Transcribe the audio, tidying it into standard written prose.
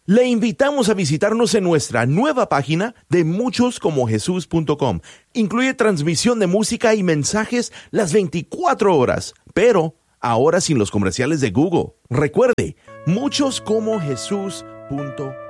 Le invitamos a visitarnos en nuestra nueva página de muchoscomojesús.com. Incluye transmisión de música y mensajes las 24 horas, pero ahora sin los comerciales de Google. Recuerde, muchoscomojesús.com.